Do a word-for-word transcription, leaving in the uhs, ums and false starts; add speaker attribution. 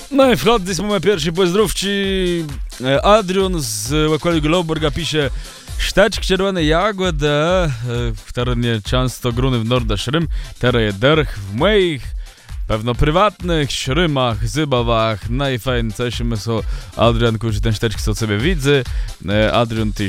Speaker 1: No i Frodis mamy pierwszy pozdrówci. Adrian z Łakoli Globorga pisze: Štečk červené jagode, które nie często gruny w Norda Szrym, teraz je derch w moich pewno prywatnych szrymach, zybawach, najfajniejsze są Adrian, który ten štečk co sobie widzę. Adrian, ty